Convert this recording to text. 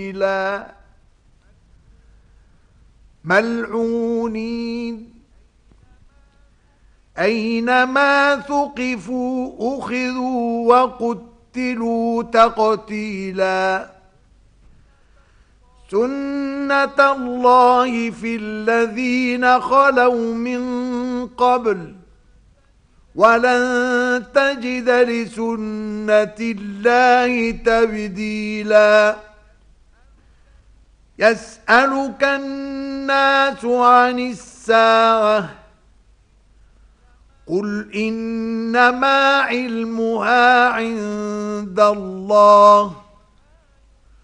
ملعونين أينما ثقفوا أخذوا وقتلوا تقتيلا سنة الله في الذين خلوا من قبل ولن تجد لسنة الله تبديلا يسألك الناس عن الساعة قل إنما علمها عند الله